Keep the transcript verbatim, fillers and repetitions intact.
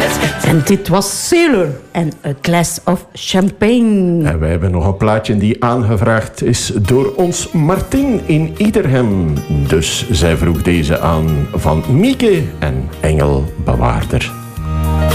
En dit was Sailor en A Glass of Champagne. En wij hebben nog een plaatje die aangevraagd is door ons Martin in Iederhem. Dus zij vroeg deze aan van Mieke en Engelbewaarder.